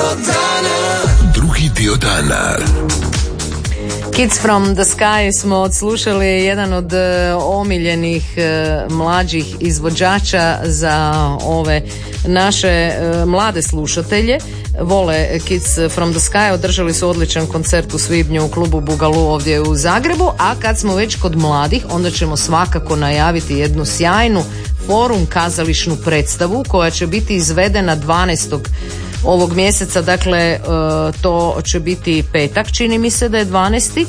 Drugi dio dana. Kids from the Sky smo odslušali, jedan od omiljenih mlađih izvođača za ove naše mlade slušatelje. Vole Kids from the Sky, održali su odličan koncert u svibnju u klubu Bugalu ovdje u Zagrebu, a kad smo već kod mladih, onda ćemo svakako najaviti jednu sjajnu forum kazališnu predstavu koja će biti izvedena 12. ovog mjeseca, dakle to će biti petak, čini mi se da je 12.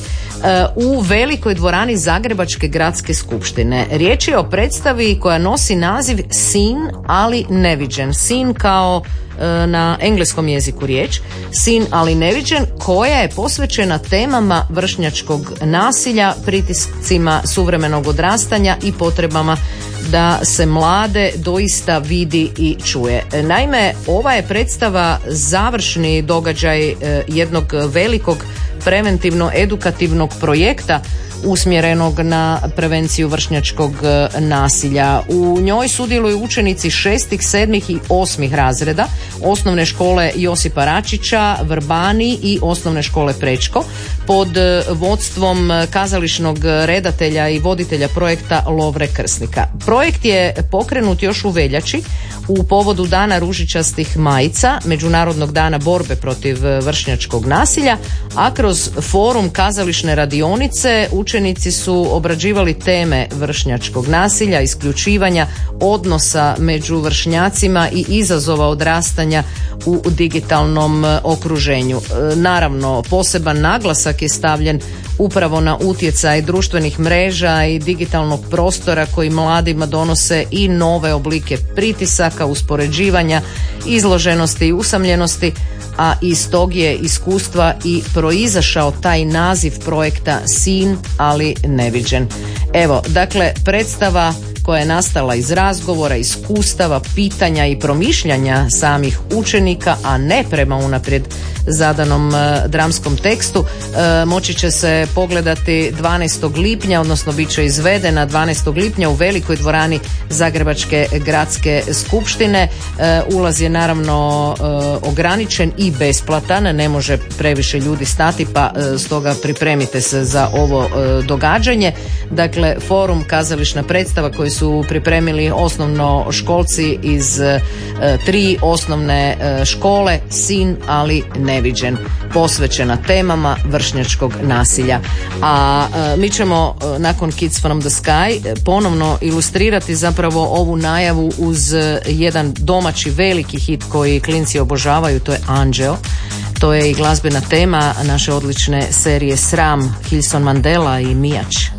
u velikoj dvorani Zagrebačke gradske skupštine. Riječ je o predstavi koja nosi naziv Seen, ali neviđen. Seen kao na engleskom jeziku riječ, Seen, ali neviđen, koja je posvećena temama vršnjačkog nasilja, pritiscima suvremenog odrastanja i potrebama da se mlade doista vidi i čuje. Naime, ova je predstava završni događaj jednog velikog preventivno-edukativnog projekta usmjerenog na prevenciju vršnjačkog nasilja. U njoj sudjeluju učenici 6., 7. i 8. razreda osnovne škole Josipa Račića, Vrbani i osnovne škole Prečko pod vodstvom kazališnog redatelja i voditelja projekta Lovre Krsnika. Projekt je pokrenut još u veljači u povodu Dana ružičastih majica, Međunarodnog dana borbe protiv vršnjačkog nasilja, a kroz forum kazališne radionice učenici su obrađivali teme vršnjačkog nasilja, isključivanja, odnosa među vršnjacima i izazova odrastanja u digitalnom okruženju. Naravno, poseban naglasak je stavljen upravo na utjecaj društvenih mreža i digitalnog prostora koji mladima donose i nove oblike pritisaka, uspoređivanja, izloženosti i usamljenosti, a iz tog je iskustva i proizašao taj naziv projekta Seen, ali neviđen. Evo, dakle, predstava koja je nastala iz razgovora, iskustava, pitanja i promišljanja samih učenika, a ne prema unaprijed zadanom dramskom tekstu, moći će se pogledati 12. lipnja, odnosno bit će izvedena 12. lipnja u velikoj dvorani Zagrebačke gradske skupštine. Ulaz je naravno ograničen i besplatan, ne može previše ljudi stati, pa stoga pripremite se za ovo događanje. Dakle, forum kazališna predstava koju su pripremili osnovnoškolci iz 3 osnovne škole, Seen, ali neviđen, posvećena temama vršnjačkog nasilja. A mi ćemo nakon Kids from the Sky ponovno ilustrirati zapravo ovu najavu uz jedan domaći veliki hit koji klinci obožavaju, to je Anđeo. To je i glazbena tema naše odlične serije Sram, Hilson Mandela i Mijač.